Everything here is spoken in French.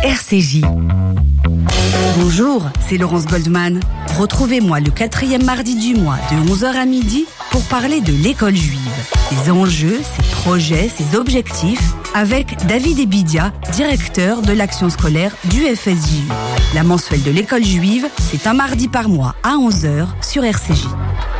RCJ. Bonjour, c'est Laurence Goldman. Retrouvez-moi le 4e mardi du mois de 11h à midi pour parler de l'école juive, ses enjeux, ses projets, ses objectifs, avec David Ebidia, directeur de l'action scolaire du FSJU. La mensuelle de l'école juive, c'est un mardi par mois à 11h sur RCJ.